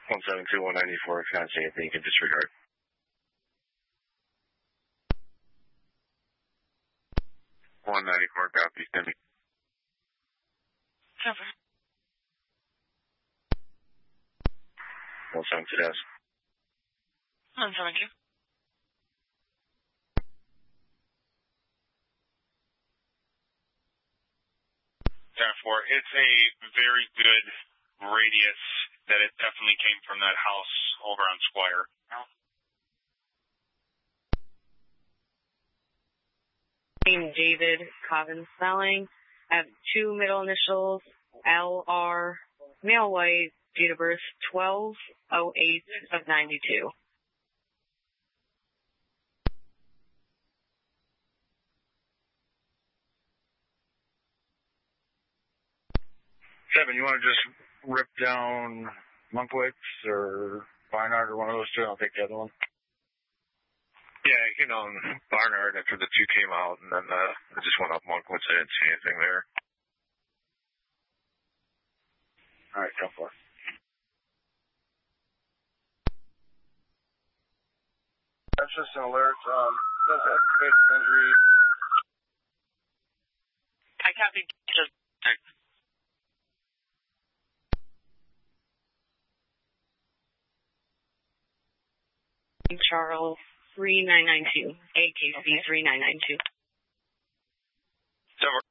172, 194, if you don't see anything, you can disregard. 194, copy, Timmy. Cover. 172, yes. 172. 10-4. It's a very good radius that it definitely came from that house over on Squire. Name David Cobbin Spelling. I have two middle initials, LR, male white, date of birth 12/08 of 92. Seven, you want to just rip down Monkwitz or Barnard or one of those two? I'll take the other one. Yeah, hit on Barnard after the two came out, and then I just went up Monkwitz. I didn't see anything there. All right, go for it. That's just an alert. Does excavate injury. I copy. Just Charles 3992, AKC 3992. Over.